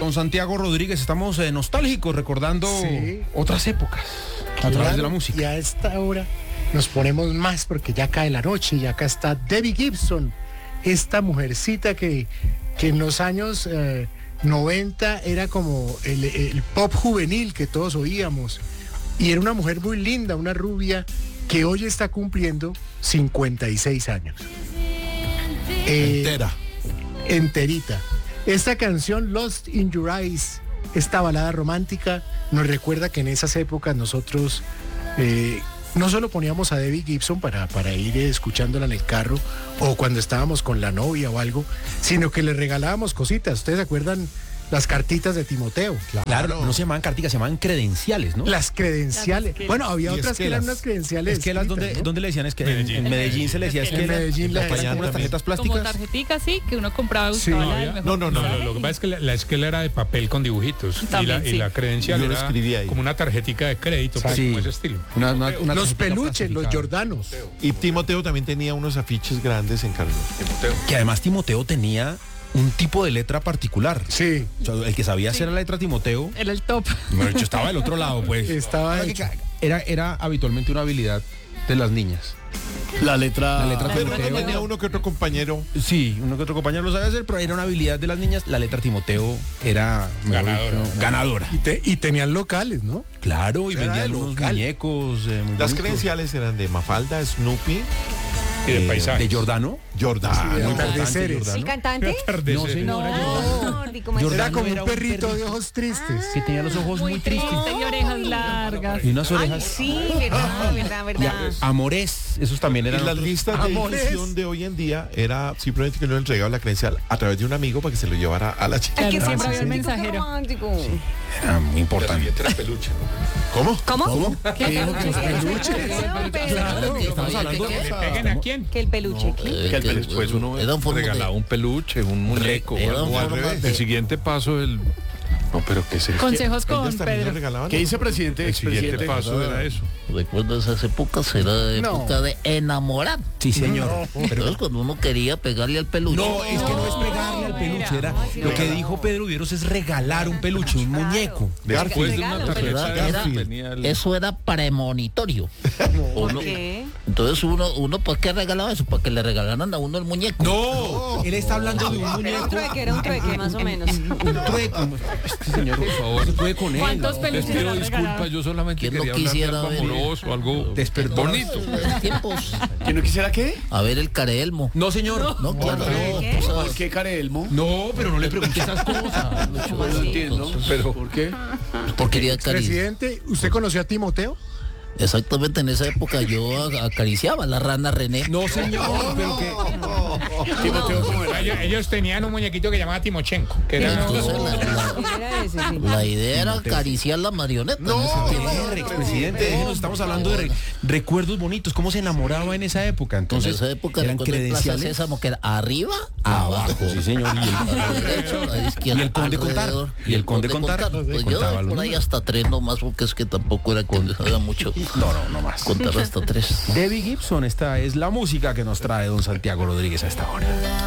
Don Santiago Rodríguez, estamos nostálgicos, recordando otras épocas a través de la música. Y a esta hora nos ponemos más porque ya cae la noche y acá está Debbie Gibson, esta mujercita que en los años 90 era como el pop juvenil que todos oíamos. Y era una mujer muy linda, una rubia que hoy está cumpliendo 56 años. Enterita. Esta canción, Lost in Your Eyes, esta balada romántica, nos recuerda que en esas épocas nosotros no solo poníamos a Debbie Gibson para ir escuchándola en el carro o cuando estábamos con la novia o algo, sino que le regalábamos cositas. ¿Ustedes se acuerdan las cartitas de Timoteo? Claro, no se llamaban carticas, se llamaban credenciales, ¿no? Las credenciales. Bueno, había otras que eran unas credenciales. Esquelas, ¿dónde le decían esquelas? En Medellín se le decía esquelas. En Medellín le ponían unas tarjetas plásticas. Como tarjeticas, sí, que uno compraba y buscaba la del mejor. No, lo que pasa es que la esquela era de papel con dibujitos. También, y la credencial Yo lo era escribí ahí. como una tarjetica de crédito, pues, como ese estilo. Los peluches, los jordanos. Y Timoteo también tenía unos afiches grandes en Carlos. Que además Timoteo tenía un tipo de letra particular. Sí. O sea, el que sabía hacer la letra Timoteo, Era el top. bueno, yo estaba del otro lado, pues. Era habitualmente una habilidad de las niñas. La letra Timoteo. tenía uno que otro compañero. Sí, uno que otro compañero lo sabía hacer, pero era una habilidad de las niñas. La letra Timoteo era ganadora. Y tenían locales, ¿no? Claro, y Era vendían unos local. muñecos. Muy Las bonitos. credenciales eran de Mafalda, Snoopy, Y de paisajes. ¿De Jordano? Jordan. Sí, Muy importante, atardeceres. Jordano. ¿El cantante? No, señora, Jordano. No, Era como era un perrito de ojos tristes. Que tenía los ojos muy tristes. Y orejas largas. Y unas Ay, orejas. sí, verdad. Amores, esos también Y eran. las listas de difusión de hoy en día era simplemente que uno le entregaba la credencial a través de un amigo para que se lo llevara a la chica. Es que Claro, siempre había un sí. mensajero. Mensajero. Romántico. Era muy importante. ¿Cómo? ¿Cómo? ¿Qué Claro. Estamos hablando ¿Le peguen a quién? Que el peluche. Pues uno regalaba un peluche, un muñeco. o al revés. El siguiente paso del... No, pero ¿qué es eso? Consejos con Ellos también le Pedro. regalaban. ¿Qué dice presidente? El siguiente paso era eso. Recuerdo esas épocas, era época de enamorar. Sí, señor. Entonces cuando uno quería pegarle al peluche. No, es que no es pegarle al peluche. Era, lo que dijo Pedro Vieros es regalar un peluche, un muñeco. Después de una tarjeta Eso era premonitorio. ¿Por qué? Entonces uno ¿para qué regalaba eso? Para que le regalaran a uno el muñeco. No, él está hablando de un muñeco. Era un trueque, más o menos. Un trueco. Este señor, por favor, se puede con él. ¿Cuántos Les peluches le pido han disculpas, regalado? yo solamente ¿Quién no quería hablar de quisiera algo ver? amoroso, algo Despertó. bonito. Tiempos. ¿Quién no quisiera qué? A ver el careelmo. No, señor. No, claro. ¿Qué? tú sabes. ¿Qué Careelmo? No, pero no le pregunte esas cosas. No entiendo. ¿Pero por qué? Porque quería acariciar. Presidente, ¿usted conoció a Timoteo? Exactamente, en esa época yo acariciaba a la rana René. No, señor, pero que... Ellos tenían un muñequito que llamaba Timochenko. Que era Entonces Era ese, sí. la idea era acariciar la marioneta. en ese tiempo. Expresidente, déjenos, estamos hablando de recuerdos bonitos, cómo se enamoraba en esa época. Entonces, En esa época eran recuerdo en Plaza credenciales. Sésamo que era arriba, Abajo, sí, señor. a la derecha, a la izquierda, Y el conde contar. alrededor. Y el conde contar. Pues yo Contaba los por ahí números. hasta 3 nomás, porque es que tampoco era que era mucho No más. contar hasta 3. Debbie Gibson, esta es la música que nos trae don Santiago Rodríguez a esta hora.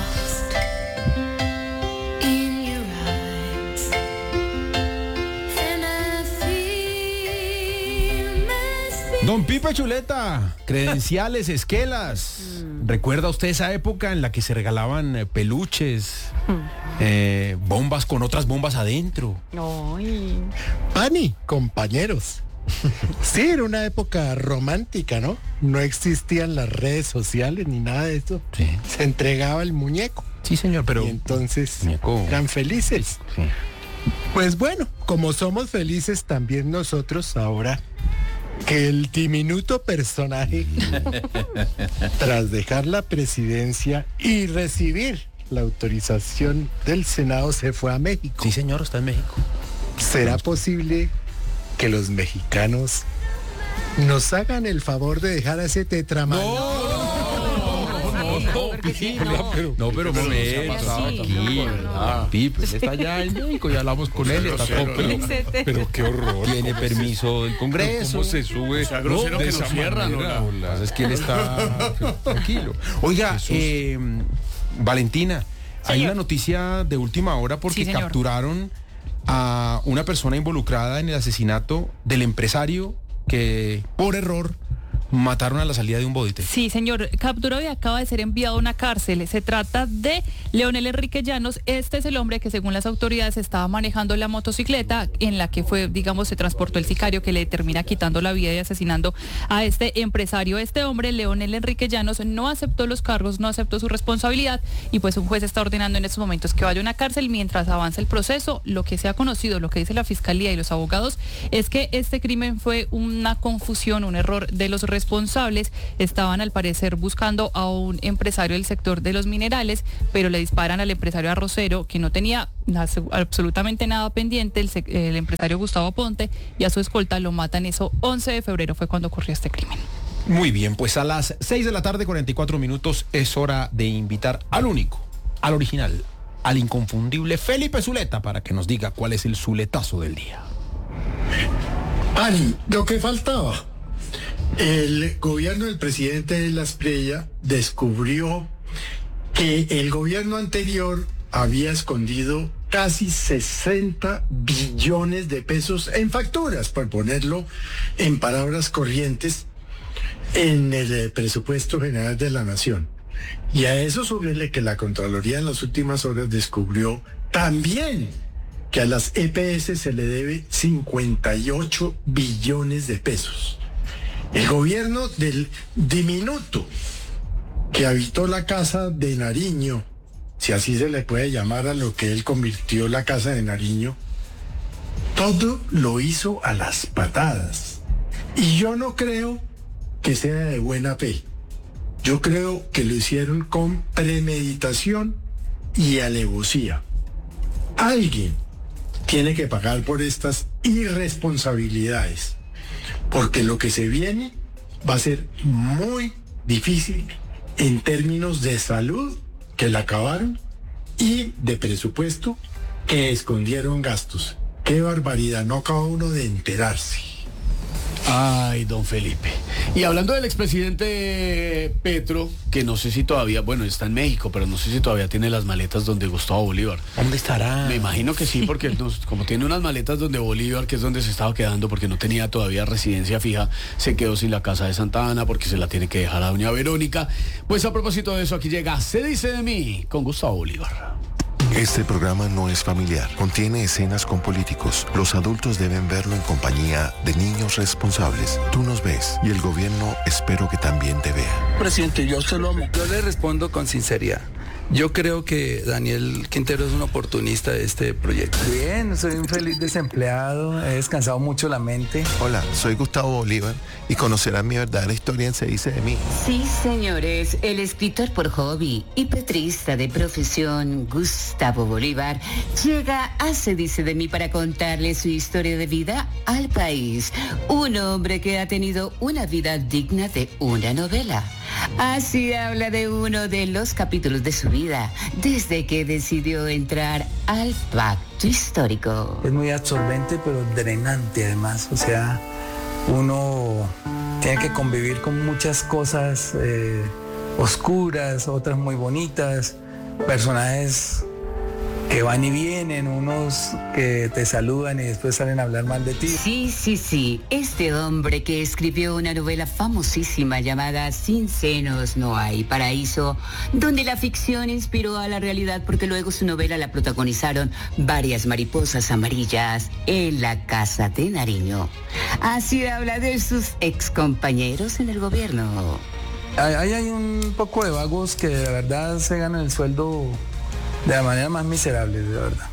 Don Pipe Chuleta, credenciales, esquelas. ¿Recuerda usted esa época en la que se regalaban peluches, bombas con otras bombas adentro? Ay. Pani, compañeros. Sí, era una época romántica, ¿no? No existían las redes sociales ni nada de eso. Sí. Se entregaba el muñeco. Sí, señor, pero... Y entonces Muñeco. eran felices. Sí. Pues bueno, como somos felices también nosotros ahora que el diminuto personaje, tras dejar la presidencia y recibir la autorización del Senado, se fue a México. Sí, señor, está en México. ¿Será posible que los mexicanos nos hagan el favor de dejar a ese tetraman? No, pero un momento, tranquilo. Pipe, él está allá en México, ya hablamos con él, está todo, Pero qué horror. tiene permiso del Congreso. ¿Cómo se sube? sea, grosero de que esa lo cierran, manera? ¿no? Lo que pasa es que él está tranquilo. Oiga, Valentina, hay Señor. una noticia de última hora porque Sí, señor. capturaron a una persona involucrada en el asesinato del empresario que, por error, mataron a la salida de un bodite. Sí, señor. Capturado y acaba de ser enviado a una cárcel. Se trata de Leonel Enrique Llanos. Este es el hombre que, según las autoridades, estaba manejando la motocicleta en la que fue, digamos, se transportó el sicario que le termina quitando la vida y asesinando a este empresario. Este hombre, Leonel Enrique Llanos, no aceptó los cargos, no aceptó su responsabilidad y pues un juez está ordenando en estos momentos que vaya a una cárcel mientras avanza el proceso. Lo que se ha conocido, lo que dice la fiscalía y los abogados, es que este crimen fue una confusión, un error de los responsables. Estaban al parecer buscando a un empresario del sector de los minerales, pero le disparan al empresario arrocero que no tenía absolutamente nada pendiente, el empresario Gustavo Ponte, y a su escolta lo matan. Eso 11 de febrero fue cuando ocurrió este crimen. Muy bien, pues a las 6 de la tarde, 44 minutos, es hora de invitar al único, al original, al inconfundible Felipe Zuleta para que nos diga cuál es el zuletazo del día. Ari, lo que faltaba. El gobierno del presidente de Las Espriella descubrió que el gobierno anterior había escondido casi 60 billones de pesos en facturas, por ponerlo en palabras corrientes, en el presupuesto general de la Nación. Y a eso súbele que la Contraloría en las últimas horas descubrió también que a las EPS se le debe 58 billones de pesos. El gobierno del diminuto que habitó la casa de Nariño, si así se le puede llamar a lo que él convirtió la casa de Nariño, todo lo hizo a las patadas. Y yo no creo que sea de buena fe. Yo creo que lo hicieron con premeditación y alevosía. Alguien tiene que pagar por estas irresponsabilidades, porque lo que se viene va a ser muy difícil en términos de salud, que la acabaron, y de presupuesto, que escondieron gastos. ¡Qué barbaridad! No acaba uno de enterarse. Ay, don Felipe. Y hablando del expresidente Petro, que no sé si todavía, bueno, está en México, pero no sé si todavía tiene las maletas donde Gustavo Bolívar. ¿Dónde estará? Me imagino que sí, porque como tiene unas maletas donde Bolívar, que es donde se estaba quedando, porque no tenía todavía residencia fija, se quedó sin la casa de Santa Ana, porque se la tiene que dejar a doña Verónica. Pues a propósito de eso, aquí llega Se dice de mí, con Gustavo Bolívar. Este programa no es familiar, contiene escenas con políticos. Los adultos deben verlo en compañía de niños responsables. Tú nos ves y el gobierno espero que también te vea. Presidente, yo se lo amo. Yo le respondo con sinceridad. Yo creo que Daniel Quintero es un oportunista de este proyecto. Bien, soy un feliz desempleado, he descansado mucho la mente. Hola, soy Gustavo Bolívar y conocerán mi verdadera historia en Se dice de mí. Sí, señores, el escritor por hobby y petrista de profesión, Gustavo Bolívar, llega a Se dice de mí para contarle su historia de vida al país. Un hombre que ha tenido una vida digna de una novela. Así habla de uno de los capítulos de su vida, desde que decidió entrar al pacto histórico. Es muy absorbente, pero drenante además. O sea, uno tiene que convivir con muchas cosas oscuras, otras muy bonitas, personajes que van y vienen, unos que te saludan y después salen a hablar mal de ti. Sí. Este hombre que escribió una novela famosísima llamada Sin senos no hay paraíso, donde la ficción inspiró a la realidad porque luego su novela la protagonizaron varias mariposas amarillas en la casa de Nariño. Así habla de sus excompañeros en el gobierno. Ahí hay un poco de vagos que de verdad se ganan el sueldo de la manera más miserable, de verdad.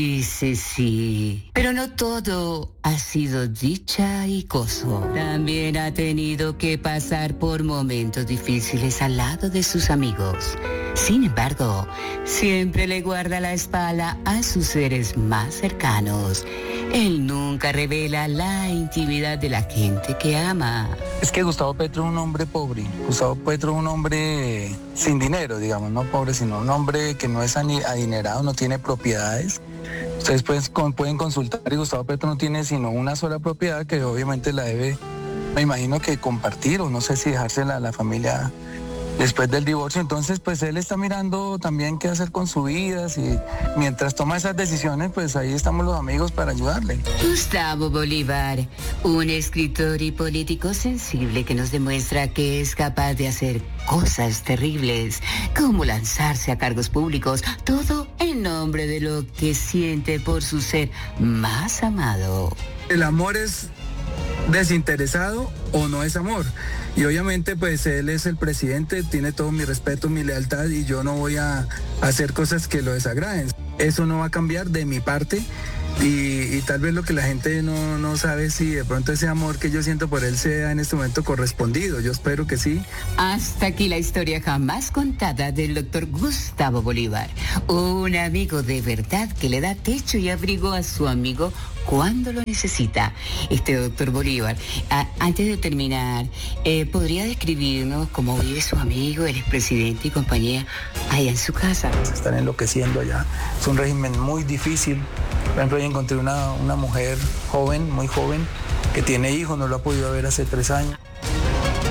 Sí. Pero no todo ha sido dicha y gozo. También ha tenido que pasar por momentos difíciles al lado de sus amigos. Sin embargo, siempre le guarda la espalda a sus seres más cercanos. Él nunca revela la intimidad de la gente que ama. Es que Gustavo Petro es un hombre pobre. Gustavo Petro es un hombre sin dinero, digamos, no pobre, sino un hombre que no es adinerado, no tiene propiedades. Ustedes pueden consultar y Gustavo Petro no tiene sino una sola propiedad que obviamente la debe, me imagino que compartir o no sé si dejársela a la familia después del divorcio. Entonces, pues él está mirando también qué hacer con su vida, y mientras toma esas decisiones, pues ahí estamos los amigos para ayudarle. Gustavo Bolívar, un escritor y político sensible que nos demuestra que es capaz de hacer cosas terribles, como lanzarse a cargos públicos, todo en nombre de lo que siente por su ser más amado. El amor es desinteresado o no es amor. Y obviamente pues él es el presidente, tiene todo mi respeto, mi lealtad, y yo no voy a hacer cosas que lo desagraden. Eso no va a cambiar de mi parte, y tal vez lo que la gente no sabe si de pronto ese amor que yo siento por él sea en este momento correspondido. Yo espero que sí. Hasta aquí la historia jamás contada del doctor Gustavo Bolívar, un amigo de verdad que le da techo y abrigo a su amigo cuando lo necesita. Doctor Bolívar, antes de terminar, ¿podría describirnos cómo vive su amigo, el expresidente y compañía, allá en su casa? Se están enloqueciendo allá. Es un régimen muy difícil. Por ejemplo, yo encontré una mujer joven, muy joven, que tiene hijos, no lo ha podido ver hace 3 años.